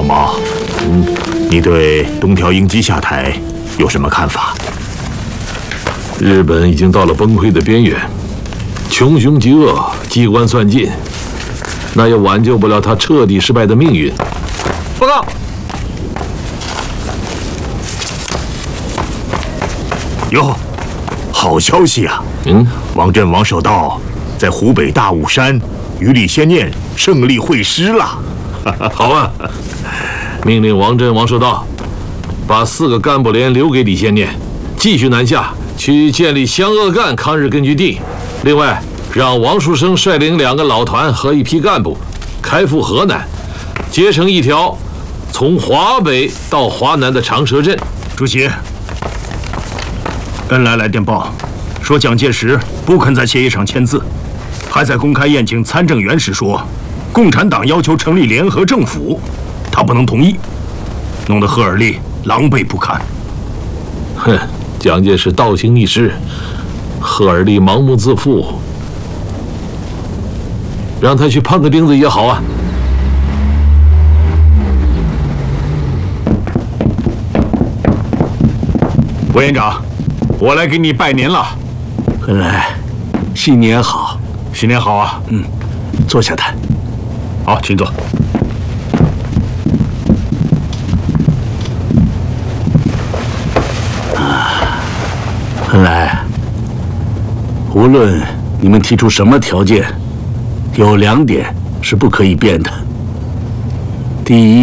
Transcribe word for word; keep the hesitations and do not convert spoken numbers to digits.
毛，嗯，你对东条英机下台有什么看法？ 日本已经到了崩溃的边缘，穷凶极恶，机关算尽，那也挽救不了他彻底失败的命运。 报告。 哟，好消息啊！ 嗯， 王振、王守道在湖北大武山与李先念胜利会师了。 好啊！命令王振、王守道把四个干部连留给李先念，继续南下去建立湘鄂赣抗日根据地。另外，让王树声率领两个老团和一批干部开赴河南，结成一条从华北到华南的长蛇阵。 主席。 恩来来电报，说蒋介石不肯在协议上签字，还在公开宴请参政员时说，共产党要求成立联合政府，他不能同意，弄得赫尔利狼狈不堪。 哼，蒋介石倒行逆施，赫尔利盲目自负，让他去碰个钉子也好啊。 委员长，我来给你拜年了。 恩来，新年好！ 新年好啊！ 嗯，坐下谈。 好，请坐。 啊，恩来，无论你们提出什么条件，有两点是不可以变的。第一。